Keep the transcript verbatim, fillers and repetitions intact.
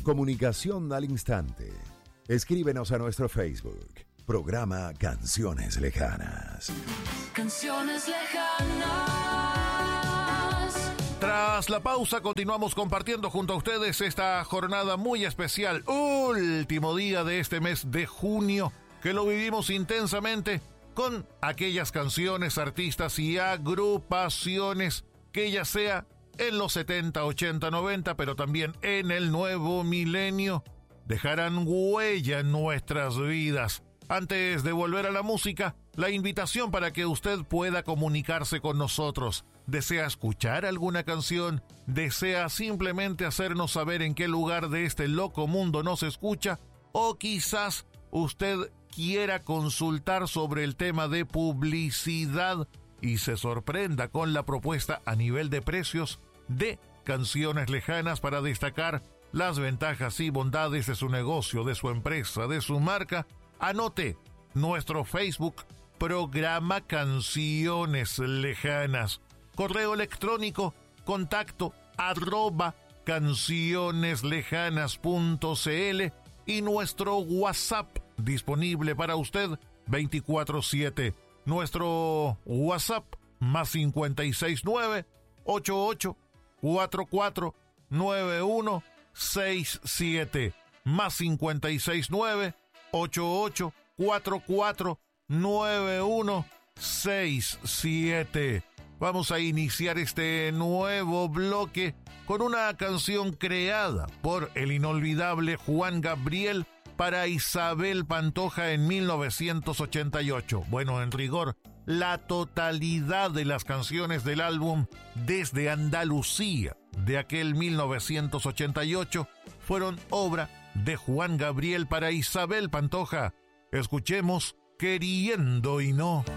comunicación al instante. Escríbenos a nuestro Facebook, programa Canciones Lejanas. Canciones Lejanas. Tras la pausa continuamos compartiendo junto a ustedes esta jornada muy especial, último día de este mes de junio, que lo vivimos intensamente con aquellas canciones, artistas y agrupaciones que ya sea en los setenta, ochenta, noventa, pero también en el nuevo milenio, dejarán huella en nuestras vidas. Antes de volver a la música, la invitación para que usted pueda comunicarse con nosotros. ¿Desea escuchar alguna canción? ¿Desea simplemente hacernos saber en qué lugar de este loco mundo nos escucha? ¿O quizás usted quiera consultar sobre el tema de publicidad y se sorprenda con la propuesta a nivel de precios de Canciones Lejanas para destacar las ventajas y bondades de su negocio, de su empresa, de su marca? Anote nuestro Facebook, programa Canciones Lejanas. Correo electrónico, contacto arroba cancioneslejanas.cl y nuestro WhatsApp disponible para usted veinticuatro siete. Nuestro WhatsApp más cincuenta y seis nueve, ochenta y ocho, cuarenta y cuatro, noventa y uno sesenta y siete. Más cincuenta y seis nueve, ochenta y ocho, cuarenta y cuatro, noventa y uno sesenta y siete. Vamos a iniciar este nuevo bloque con una canción creada por el inolvidable Juan Gabriel para Isabel Pantoja en mil novecientos ochenta y ocho. Bueno, en rigor, la totalidad de las canciones del álbum Desde Andalucía de aquel mil novecientos ochenta y ocho fueron obra de Juan Gabriel para Isabel Pantoja. Escuchemos Queriendo y No.